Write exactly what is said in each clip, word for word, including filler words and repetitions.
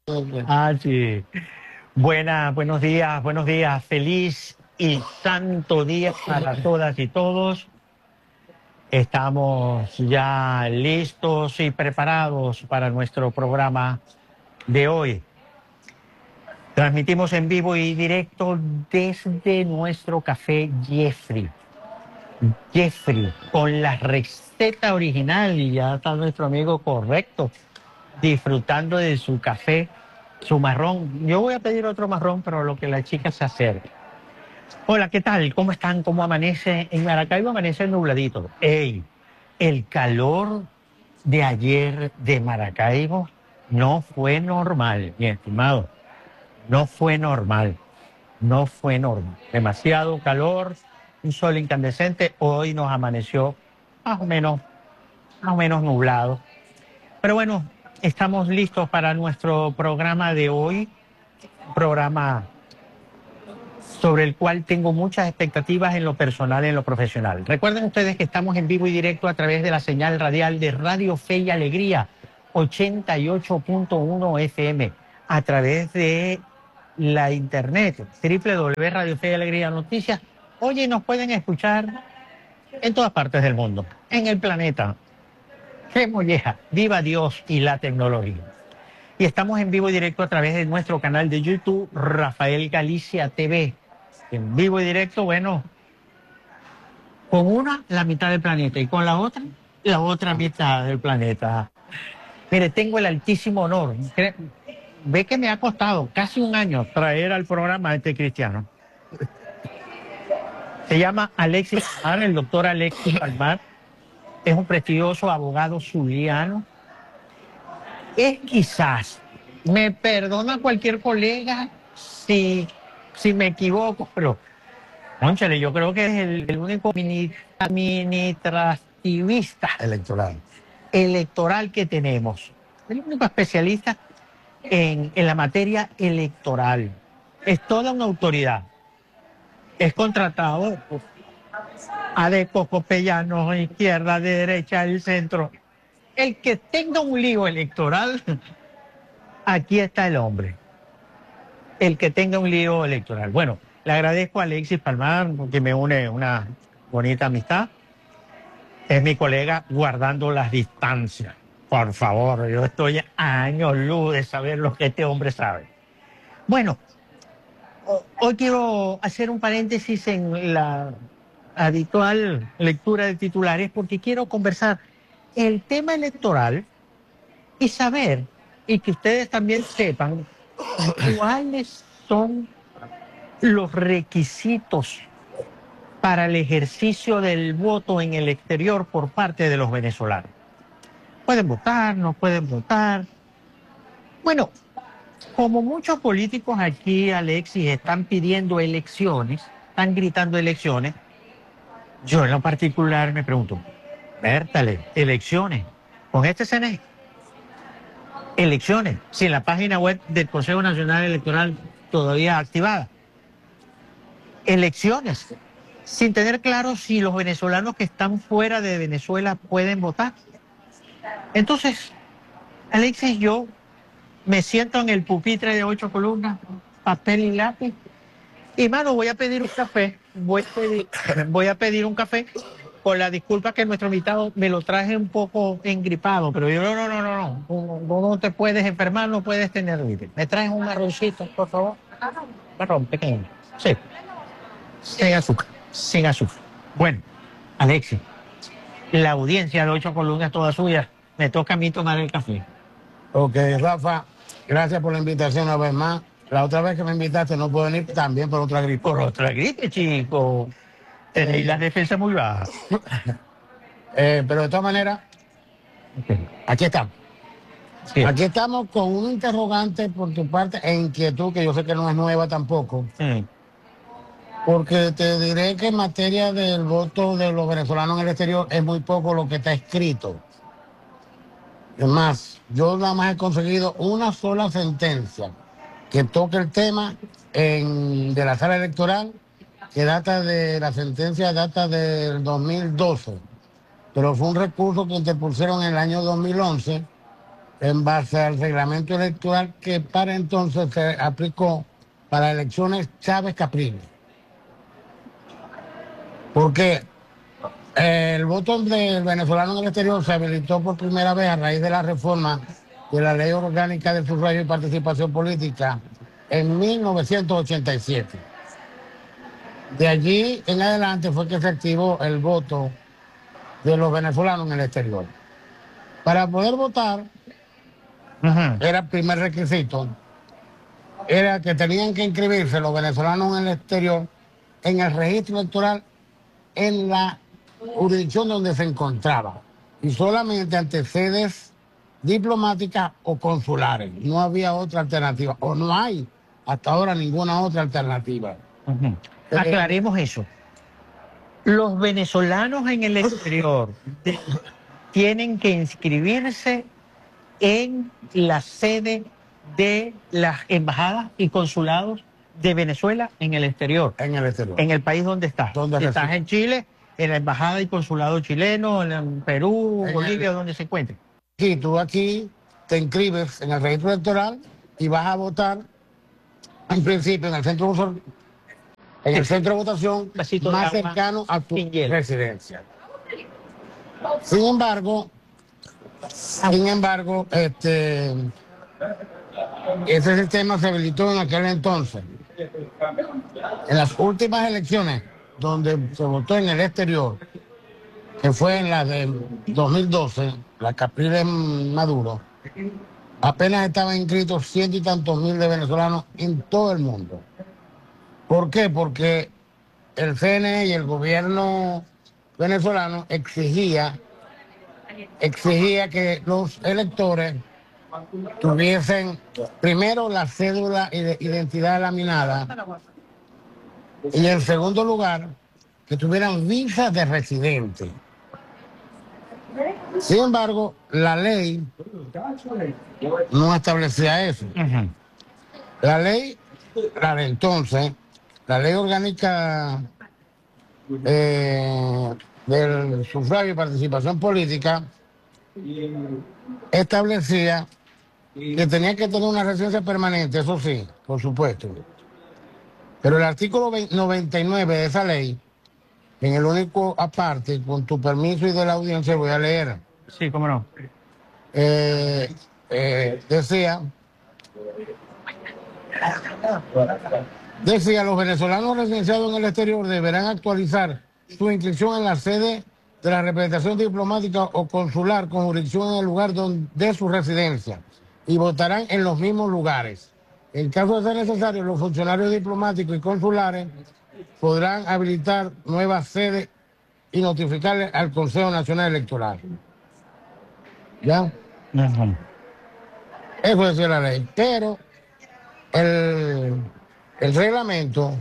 Ah, sí. Buena, buenos días, buenos días. Feliz y santo día para todas y todos. Estamos ya listos y preparados para nuestro programa de hoy. Transmitimos en vivo y directo desde nuestro café Jeffrey. Jeffrey, con la receta original, y ya está nuestro amigo correcto, disfrutando de su café, su marrón. Yo voy a pedir otro marrón, pero lo que la chica se acerque. Hola, ¿qué tal? ¿Cómo están? ¿Cómo amanece? En Maracaibo amanece nubladito. ¡Ey! El calor de ayer de Maracaibo no fue normal, mi estimado. No fue normal. No fue normal. Demasiado calor, un sol incandescente. Hoy nos amaneció más o menos, más o menos nublado. Pero bueno, estamos listos para nuestro programa de hoy. Un programa sobre el cual tengo muchas expectativas en lo personal y en lo profesional. Recuerden ustedes que estamos en vivo y directo a través de la señal radial de Radio Fe y Alegría, ochenta y ocho punto uno F M, a través de la internet, doble u doble u doble u punto radio fe y alegría noticias. Oye, nos pueden escuchar en todas partes del mundo, en el planeta. ¡Qué molleja! ¡Viva Dios y la tecnología! Y estamos en vivo y directo a través de nuestro canal de YouTube, Rafael Galicia T V. En vivo y directo, bueno, con una, la mitad del planeta, y con la otra, la otra mitad del planeta. Mire, tengo el altísimo honor. Ve que me ha costado casi un año traer al programa a este cristiano. Se llama Alexis Palmar, el doctor Alexis Palmar. Es un prestigioso abogado zuliano. Es quizás, me perdona cualquier colega si, si me equivoco, pero, cónchale, yo creo que es el, el único mini- administrativista Electoral. electoral que tenemos. El único especialista en, en la materia electoral. Es toda una autoridad. Es contratado por adeptos, copellanos, izquierda, de derecha, el centro. El que tenga un lío electoral, aquí está el hombre. El que tenga un lío electoral. Bueno, le agradezco a Alexis Palmar porque me une una bonita amistad. Es mi colega guardando las distancias. Por favor, yo estoy a años luz de saber lo que este hombre sabe. Bueno, hoy quiero hacer un paréntesis en la habitual lectura de titulares porque quiero conversar el tema electoral y saber, y que ustedes también sepan, cuáles son los requisitos para el ejercicio del voto en el exterior por parte de los venezolanos. Pueden votar, no pueden votar. Bueno, como muchos políticos aquí, Alexis, están pidiendo elecciones, están gritando elecciones, yo en lo particular me pregunto, Bértale, elecciones, con este C N E, elecciones, si en la página web del Consejo Nacional Electoral todavía activada, elecciones, sin tener claro si los venezolanos que están fuera de Venezuela pueden votar. Entonces, Alexis, yo me siento en el pupitre de ocho columnas, papel y lápiz, y mano, voy a pedir un café, voy a pedir, voy a pedir un café, con la disculpa que nuestro invitado me lo traje un poco engripado, pero yo no, no, no, no, no, no, no te puedes enfermar, no puedes tener gripe. ¿Me traes un marroncito, por favor? Marrón pequeño. Sí, sin azúcar, sin azúcar. Bueno, Alexis, la audiencia de ocho columnas toda suya, me toca a mí tomar el café. Ok, Rafa, gracias por la invitación una vez más. La otra vez que me invitaste no puedo venir también por otra gripe. Por otra gripe, chico. Tenéis la defensa muy baja. Eh, pero de todas maneras, Okay. aquí estamos. Sí. Aquí estamos con un interrogante por tu parte e inquietud que yo sé que no es nueva tampoco. Mm. Porque te diré que en materia del voto de los venezolanos en el exterior es muy poco lo que está escrito. Es más, yo nada más he conseguido una sola sentencia que toque el tema en, de la sala electoral, que data de la sentencia data del dos mil doce, pero fue un recurso que interpusieron en el año dos mil once en base al reglamento electoral que para entonces se aplicó para elecciones Chávez Capriles. Porque eh, el voto del venezolano en el exterior se habilitó por primera vez a raíz de la reforma de la Ley Orgánica de Sufragio y Participación Política en mil novecientos ochenta y siete. De allí en adelante fue que se activó el voto de los venezolanos en el exterior. Para poder votar, uh-huh. era el primer requisito, era que tenían que inscribirse los venezolanos en el exterior en el registro electoral en la jurisdicción donde se encontraba y solamente ante sedes diplomáticas o consulares. No había otra alternativa, o no hay hasta ahora ninguna otra alternativa. Uh-huh. Eh, Aclaremos eso. Los venezolanos en el exterior de, tienen que inscribirse en la sede de las embajadas y consulados de Venezuela en el exterior. En el exterior. En el país donde estás. ¿Dónde si estás en Chile, en la embajada y consulado chileno, en Perú, en Bolivia, el... donde se encuentre. Sí, tú aquí te inscribes en el registro electoral y vas a votar, en principio, en el centro de, en el centro de votación más cercano a tu residencia. Sin embargo, sin embargo, este, ese sistema se habilitó en aquel entonces. En las últimas elecciones, donde se votó en el exterior, que fue en la de dos mil doce, la Capriles Maduro, apenas estaban inscritos ciento y tantos mil de venezolanos en todo el mundo. ¿Por qué? Porque el C N E y el gobierno venezolano exigía, exigía que los electores tuviesen primero la cédula de identidad laminada y en segundo lugar que tuvieran visas de residente. Sin embargo, la ley no establecía eso. Uh-huh. La ley, la de entonces, la ley orgánica eh, del sufragio y participación política establecía que tenía que tener una residencia permanente, eso sí, por supuesto. Pero el artículo noventa y nueve de esa ley, en el único aparte, con tu permiso y de la audiencia, voy a leer. Sí, cómo no. Eh, eh, decía, decía, los venezolanos residenciados en el exterior deberán actualizar su inscripción en la sede de la representación diplomática o consular con jurisdicción en el lugar donde, de su residencia y votarán en los mismos lugares. En caso de ser necesario, los funcionarios diplomáticos y consulares podrán habilitar nuevas sedes y notificarle al Consejo Nacional Electoral. ¿Ya? Uh-huh. Eso decía la ley. Pero el, el reglamento,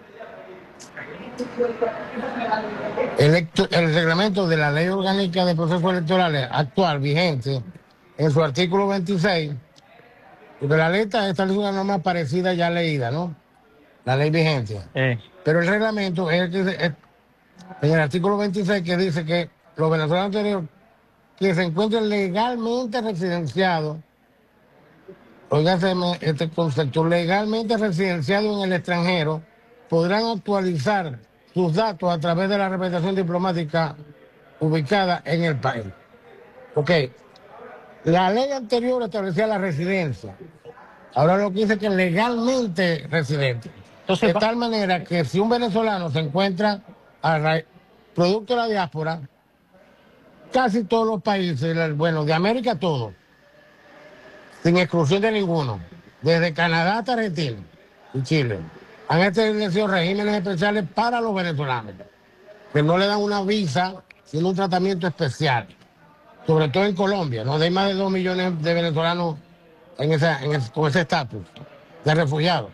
el, el reglamento de la Ley Orgánica de Procesos Electorales actual, vigente, en su artículo veintiséis, porque la ley está establece una norma parecida ya leída, ¿no? La ley vigente. Eh. Pero el reglamento es el que es, en el artículo veintiséis que dice que los venezolanos anteriores que se encuentren legalmente residenciados, oígase este concepto, legalmente residenciados en el extranjero, podrán actualizar sus datos a través de la representación diplomática ubicada en el país. Ok. La ley anterior establecía la residencia. Ahora lo que dice es que legalmente residente. Entonces, de tal manera que si un venezolano se encuentra a producto de la diáspora, casi todos los países, bueno, de América todos, sin exclusión de ninguno, desde Canadá hasta Argentina y Chile, han establecido regímenes especiales para los venezolanos, que no le dan una visa, sino un tratamiento especial. Sobre todo en Colombia, ¿no? Hay más de dos millones de venezolanos en esa, en ese, con ese estatus de refugiados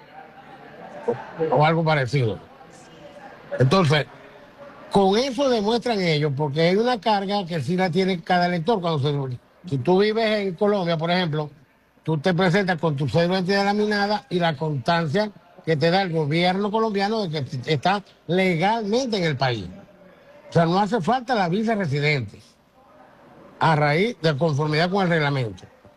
o, o algo parecido. Entonces, con eso demuestran ellos, porque hay una carga que sí la tiene cada elector. Cuando se, si tú vives en Colombia, por ejemplo, tú te presentas con tu cédula de identidad laminada y la constancia que te da el gobierno colombiano de que estás legalmente en el país. O sea, no hace falta la visa residente, a raíz de conformidad con el reglamento.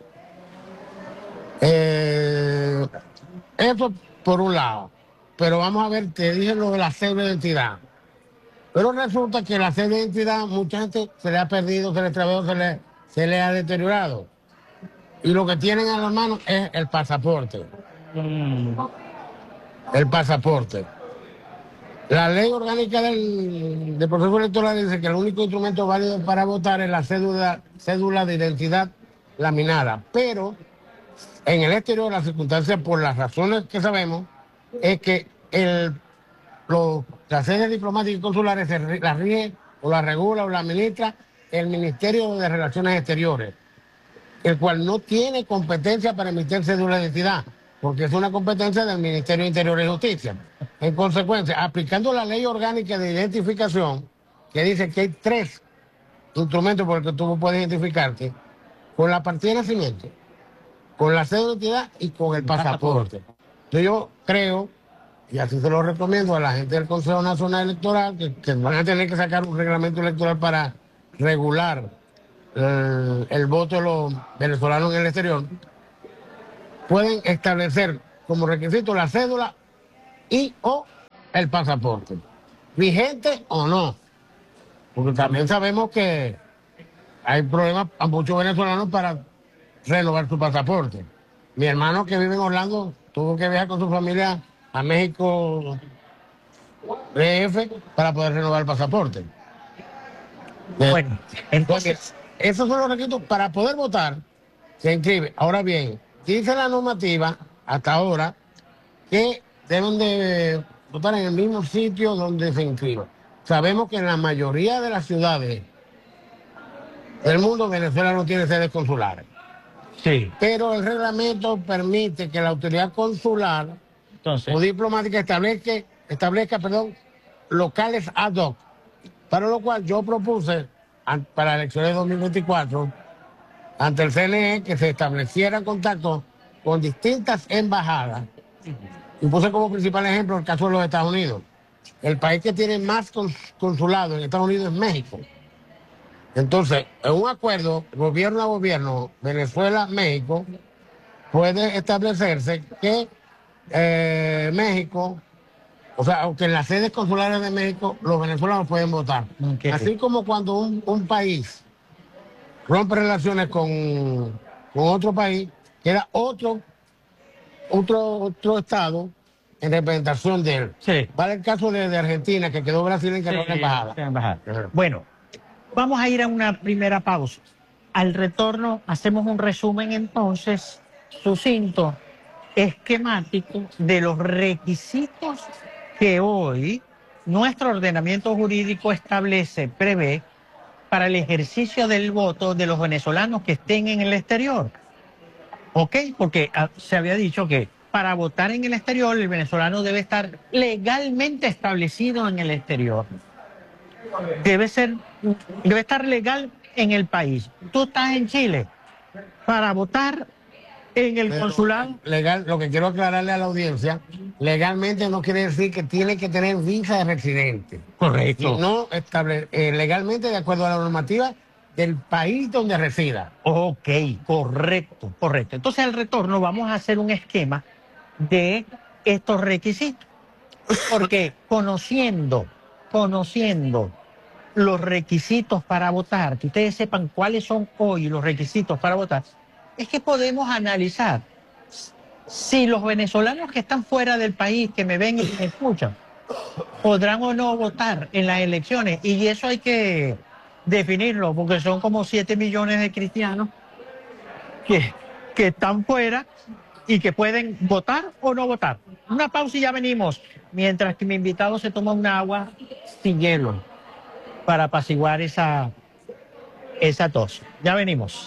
Eh, eso por un lado. Pero vamos a ver, te dije lo de la cédula de identidad. Pero resulta que la cédula de identidad, mucha gente se le ha perdido, se le extravió, se le, se le ha deteriorado. Y lo que tienen a la mano es el pasaporte. Mm. El pasaporte. La ley orgánica del, del proceso electoral dice que el único instrumento válido para votar es la cédula, cédula de identidad laminada. Pero en el exterior, las circunstancias, por las razones que sabemos, es que el, los, las sedes diplomáticas y consulares se, las rige o las regula o la administra el Ministerio de Relaciones Exteriores, el cual no tiene competencia para emitir cédula de identidad, porque es una competencia del Ministerio de Interior y Justicia. En consecuencia, aplicando la ley orgánica de identificación, que dice que hay tres instrumentos por los que tú puedes identificarte, con la partida de nacimiento, con la cédula de identidad y con el pasaporte. Entonces yo creo, y así se lo recomiendo a la gente del Consejo Nacional Electoral, que, que van a tener que sacar un reglamento electoral para regular el, el voto de los venezolanos en el exterior, pueden establecer como requisito la cédula y o el pasaporte, vigente o no, porque también sabemos que hay problemas a muchos venezolanos para renovar su pasaporte. Mi hermano que vive en Orlando tuvo que viajar con su familia a México D F para poder renovar el pasaporte. Bueno, entonces, esos son los requisitos para poder votar. Se inscribe. Ahora bien, dice la normativa hasta ahora que deben de votar en el mismo sitio donde se inscriba. Sabemos que en la mayoría de las ciudades del mundo Venezuela no tiene sedes consulares. sí. Pero el reglamento permite que la autoridad consular Entonces, o diplomática establezca, establezca perdón, locales ad hoc, para lo cual yo propuse an, para las elecciones de dos mil veinticuatro ante el C N E que se establecieran contactos con distintas embajadas. Y puse como principal ejemplo el caso de los Estados Unidos. El país que tiene más cons consulados en Estados Unidos es México. Entonces, en un acuerdo gobierno a gobierno, Venezuela-México, puede establecerse que eh, México, o sea, aunque en las sedes consulares de México los venezolanos pueden votar. Okay. Así como cuando un, un país rompe relaciones con, con otro país, queda otro, otro, otro estado en representación de él. Sí. Vale el caso de, de Argentina, que quedó Brasil en que sí, no embajada. sí, embajada. Uh-huh. Bueno, vamos a ir a una primera pausa. Al retorno hacemos un resumen entonces sucinto, esquemático de los requisitos que hoy nuestro ordenamiento jurídico establece, prevé para el ejercicio del voto de los venezolanos que estén en el exterior. ¿Ok? Porque ah, se había dicho que para votar en el exterior el venezolano debe estar legalmente establecido en el exterior. Debe ser, debe estar legal en el país. Tú estás en Chile para votar en el Pero consulado. Legal, lo que quiero aclararle a la audiencia, legalmente no quiere decir que tiene que tener visa de residente. Correcto. Sino estable, eh, legalmente de acuerdo a la normativa del país donde resida. Ok, correcto, correcto. Entonces al retorno vamos a hacer un esquema de estos requisitos. Porque conociendo, conociendo los requisitos para votar, que ustedes sepan cuáles son hoy los requisitos para votar, es que podemos analizar si los venezolanos que están fuera del país, que me ven y me escuchan, podrán o no votar en las elecciones. Y eso hay que definirlo, porque son como siete millones de cristianos que, que están fuera y que pueden votar o no votar. Una pausa y ya venimos, mientras que mi invitado se toma un agua sin hielo para apaciguar esa, esa tos. Ya venimos.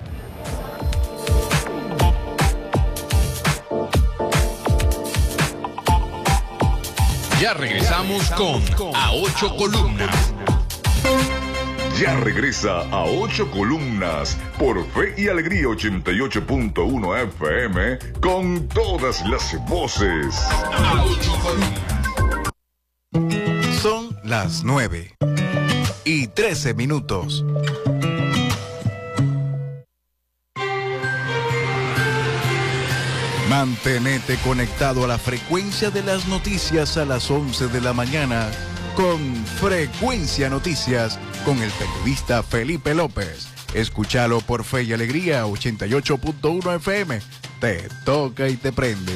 Ya regresamos con A Ocho Columnas. Ya regresa A Ocho Columnas por Fe y Alegría ochenta y ocho punto uno F M con todas las voces. A Ocho Columnas. Son las nueve y trece minutos. Mantenete conectado a la frecuencia de las noticias a las once de la mañana con Frecuencia Noticias con el periodista Felipe López. Escúchalo por Fe y Alegría ochenta y ocho punto uno F M. Te toca y te prende.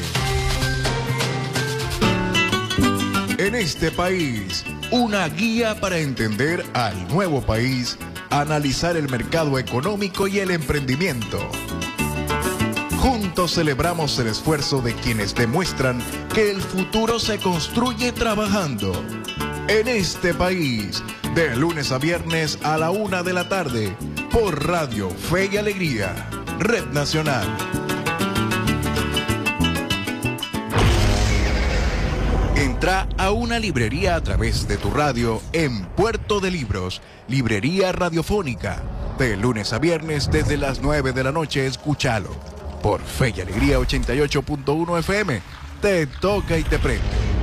En este país, una guía para entender al nuevo país, analizar el mercado económico y el emprendimiento. Juntos celebramos el esfuerzo de quienes demuestran que el futuro se construye trabajando. En este país, de lunes a viernes a la una de la tarde, por Radio Fe y Alegría, Red Nacional. Entra a una librería a través de tu radio en Puerto de Libros, librería radiofónica. De lunes a viernes desde las nueve de la noche, escúchalo. Por Fe y Alegría ochenta y ocho punto uno F M, te toca y te prende.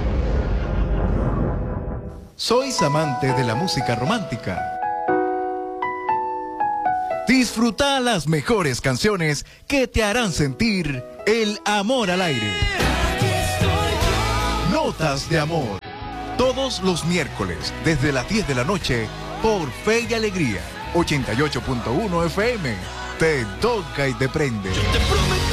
¿Sois amante de la música romántica? Disfruta las mejores canciones que te harán sentir el amor al aire. Notas de amor. Todos los miércoles, desde las diez de la noche, por Fe y Alegría ochenta y ocho punto uno F M. Te toca y te prende.